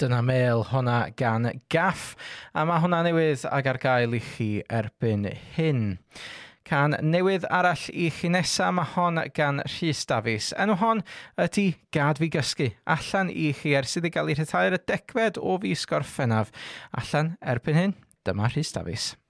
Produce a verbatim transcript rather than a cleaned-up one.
Dyna Mêl, hwnna gan Gaff, a mae hwnna newydd ag ar gael i chi erbyn hyn. Can newydd arall i chi nesa, mae hon gan Rhys Davies. Enw hon ydy Gad Fi Gysgu, allan i chi ers iddi gael ei rhyddhau'r y degfed o fis Gorffennaf. Allan erbyn hyn, dyma Rhys Davies.